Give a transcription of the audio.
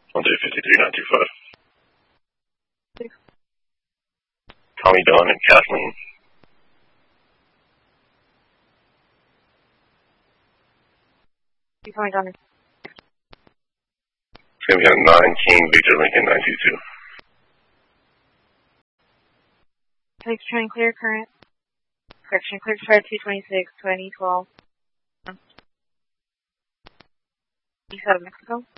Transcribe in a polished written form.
1-53-925. Tommy, Don, and Kathleen. Tommy, Don. We got 9 King Victor Lincoln 922. Takes train clear current. Correction, clear fire 226, 2012. East out of Mexico.